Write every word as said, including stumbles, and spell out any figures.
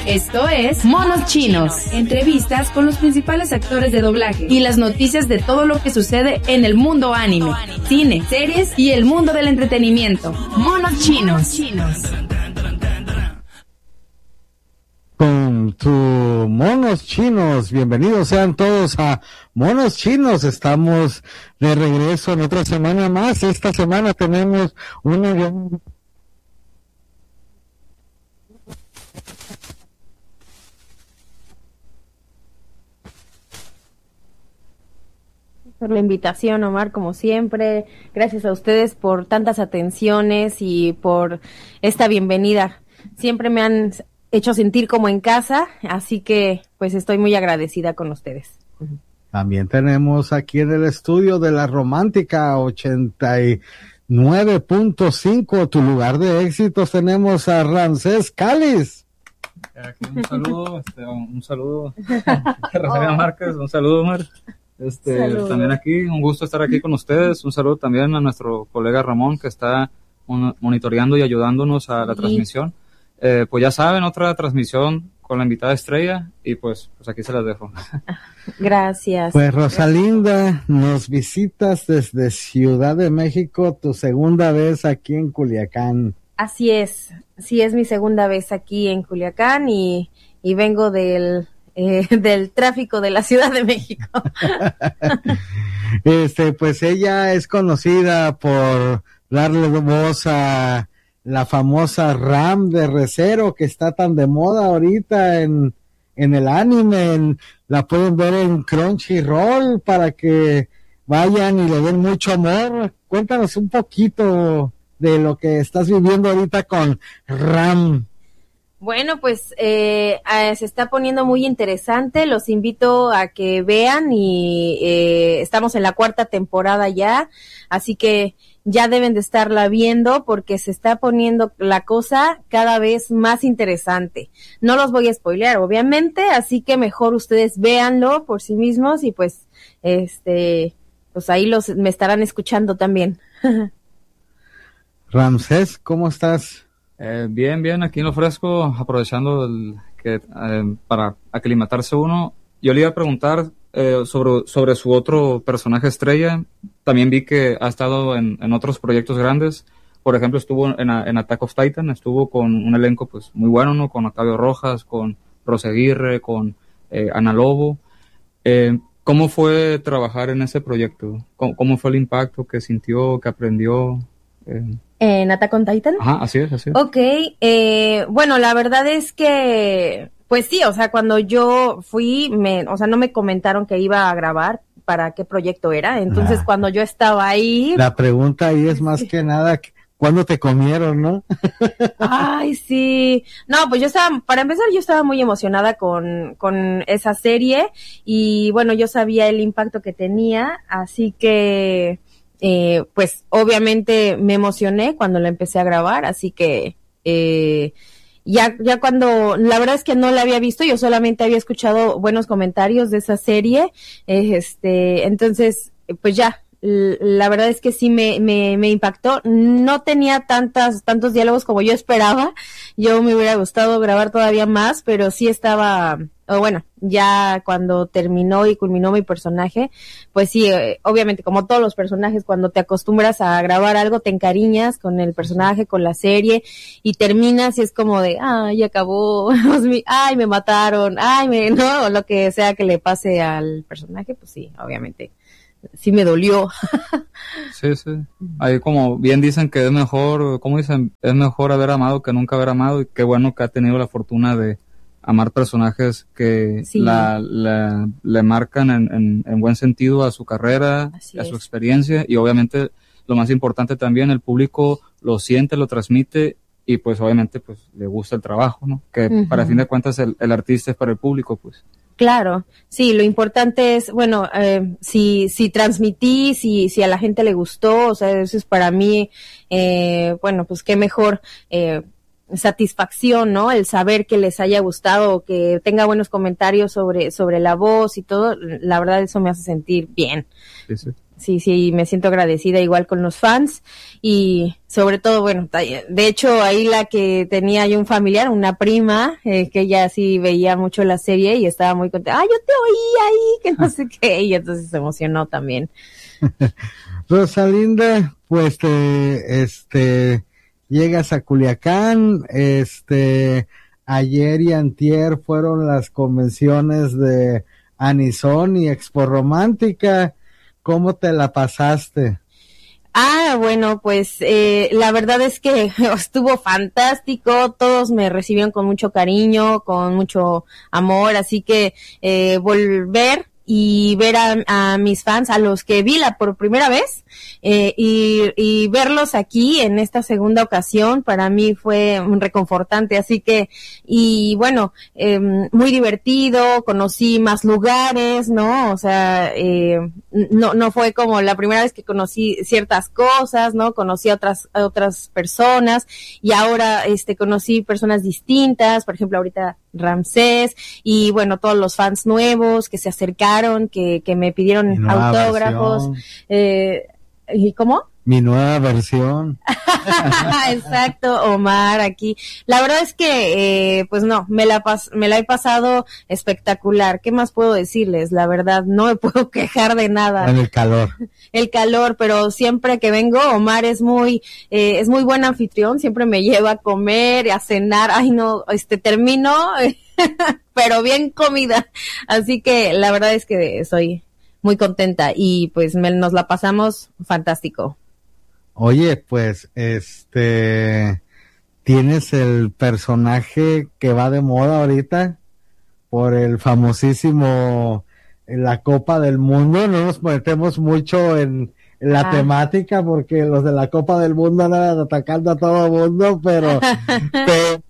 Esto es Monos Chinos, entrevistas con los principales actores de doblaje y las noticias de todo lo que sucede en el mundo anime, cine, series y el mundo del entretenimiento. Monos Chinos. Con tu Monos Chinos, bienvenidos sean todos a Monos Chinos. Estamos de regreso en otra semana más. Esta semana tenemos una por la invitación, Omar, como siempre. Gracias a ustedes por tantas atenciones y por esta bienvenida. Siempre me han hecho sentir como en casa, así que pues estoy muy agradecida con ustedes. También tenemos aquí en el estudio de La Romántica ochenta y nueve punto cinco, tu lugar de éxitos, tenemos a Ramsés Cáliz. Aquí un saludo, este, un saludo a Rosario Márquez, un saludo, Omar. Este, Saludos. También aquí, un gusto estar aquí con ustedes. Un saludo también a nuestro colega Ramón, que está un, monitoreando y ayudándonos a la sí. transmisión. Eh, pues ya saben, otra transmisión con la invitada estrella, y pues, pues aquí se las dejo. Gracias. Pues Rosalinda, nos visitas desde Ciudad de México, tu segunda vez aquí en Culiacán. Así es, sí es mi segunda vez aquí en Culiacán y, y vengo del... Eh, del tráfico de la Ciudad de México. Este, pues ella es conocida por darle voz a la famosa Ram de Re:Zero, que está tan de moda ahorita en, en el anime. En, la pueden ver en Crunchyroll para que vayan y le den mucho amor. Cuéntanos un poquito de lo que estás viviendo ahorita con Ram. Bueno, pues eh, eh, se está poniendo muy interesante, los invito a que vean y eh, estamos en la cuarta temporada ya, así que ya deben de estarla viendo porque se está poniendo la cosa cada vez más interesante. No los voy a spoilear, obviamente, así que mejor ustedes véanlo por sí mismos y pues este pues ahí los me estarán escuchando también. Ramsés, ¿cómo estás? Eh, bien, bien, aquí en lo fresco, aprovechando el, que eh, para aclimatarse uno. Yo le iba a preguntar eh, sobre, sobre su otro personaje estrella. También vi que ha estado en, en otros proyectos grandes. Por ejemplo, estuvo en, en Attack of Titan, estuvo con un elenco pues muy bueno, ¿no? Con Octavio Rojas, con Rosa Aguirre, con eh, Ana Lobo. Eh, ¿Cómo fue trabajar en ese proyecto? ¿Cómo, cómo fue el impacto que sintió, que aprendió? Eh, ¿En Attack on Titan? Ajá, así es, así es. Ok, eh, bueno, la verdad es que, pues sí, o sea, cuando yo fui, me, o sea, no me comentaron que iba a grabar para qué proyecto era, entonces ah, cuando yo estaba ahí... La pregunta ahí es más que nada, ¿cuándo te comieron, no? Ay, sí. No, pues yo estaba, para empezar, yo estaba muy emocionada con, con esa serie, y bueno, yo sabía el impacto que tenía, así que... Eh, pues obviamente me emocioné cuando la empecé a grabar, así que eh, ya, ya cuando, la verdad es que no la había visto, yo solamente había escuchado buenos comentarios de esa serie, eh, este, entonces, pues ya, la verdad es que sí me, me, me impactó. No tenía tantas, tantos diálogos como yo esperaba, yo me hubiera gustado grabar todavía más, pero sí estaba, o bueno, ya cuando terminó y culminó mi personaje, pues sí, eh, obviamente como todos los personajes, cuando te acostumbras a grabar algo, te encariñas con el personaje, con la serie, y terminas y es como de, ay, acabó, ay, me mataron, ay, me, no, o lo que sea que le pase al personaje, pues sí, obviamente. Sí me dolió. Sí, sí. Ahí como bien dicen que es mejor, ¿cómo dicen? Es mejor haber amado que nunca haber amado, y qué bueno que ha tenido la fortuna de amar personajes que sí. la, la le marcan en, en, en buen sentido a su carrera, Así a es. su experiencia, y obviamente lo más importante también, el público lo siente, lo transmite, y pues obviamente pues le gusta el trabajo, ¿no? Que uh-huh. para fin de cuentas el, el artista es para el público, pues. Claro, sí, lo importante es, bueno, eh, si si transmití, si si a la gente le gustó, o sea, eso es para mí, eh, bueno, pues qué mejor eh, satisfacción, ¿no? El saber que les haya gustado, que tenga buenos comentarios sobre sobre la voz y todo, la verdad eso me hace sentir bien. Sí, sí. sí, sí, me siento agradecida igual con los fans y sobre todo, bueno, de hecho ahí la que tenía yo un familiar, una prima, eh, que ella sí veía mucho la serie y estaba muy contenta, ah, yo te oí ahí, que no sé qué, y entonces se emocionó también. Rosalinda, pues te, este, llegas a Culiacán, este, ayer y antier fueron las convenciones de Anison y Expo Romántica. ¿Cómo te la pasaste? Ah, bueno, pues eh, la verdad es que estuvo fantástico, todos me recibieron con mucho cariño, con mucho amor, así que eh, volver y ver a, a mis fans, a los que vi la por primera vez, eh, y, y verlos aquí en esta segunda ocasión, para mí fue un reconfortante, así que, y bueno, eh, muy divertido, conocí más lugares, ¿no? O sea, eh, no, no fue como la primera vez que conocí ciertas cosas, ¿no? Conocí a otras, a otras personas, y ahora, este, conocí personas distintas, por ejemplo, ahorita Ramsés, y bueno, todos los fans nuevos que se acercaron, que, que me pidieron autógrafos, eh, ¿y cómo? Mi nueva versión. Exacto, Omar aquí. La verdad es que, eh, pues no, me la pas me la he pasado espectacular. ¿Qué más puedo decirles? La verdad, no me puedo quejar de nada. En el calor. El calor, pero siempre que vengo, Omar es muy, eh, es muy buen anfitrión, siempre me lleva a comer, a cenar. Ay, no, este, termino, pero bien comida. Así que la verdad es que soy muy contenta y pues me, nos la pasamos fantástico. Oye, pues, este, ¿tienes el personaje que va de moda ahorita? Por el famosísimo, la Copa del Mundo. No nos metemos mucho en, en la ah. temática porque los de la Copa del Mundo andan atacando a todo el mundo, pero, pero